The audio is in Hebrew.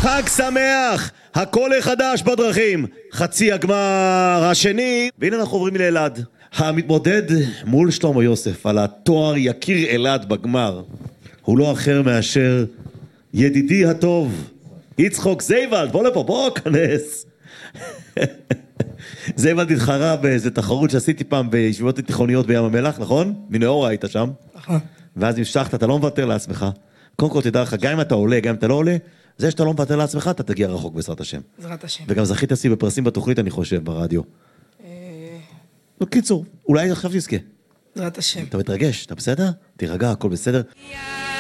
חג שמח, הכל החדש בדרכים, חצי הגמר השני, והנה אנחנו עוברים לאלעד. המתמודד מול שלמה יוסף על התואר יקיר אלעד בגמר, הוא לא אחר מאשר ידידי הטוב, יצחוק זייבלד. בוא לפה, בוא כנס. זייבלד התחרה באיזה תחרות שעשיתי פעם בישיבות תיכוניות בים המלח, נכון? מנאורה היית שם. נכון. ואז המשכת, אתה לא מוותר לעצמך. קודם כל תדע לך, גם אם אתה עולה, גם אם אתה לא עולה, זה שאתה לא מוותר לעצמך, אתה תגיע רחוק בעזרת השם. בעזרת השם. וגם זכית אותי בפרסים בתוכנית, אני חושב, ברדיו. בקיצור, אולי עכשיו תזכה. בעזרת השם. אתה מתרגש, אתה בסדר? תירגע, הכל בסדר.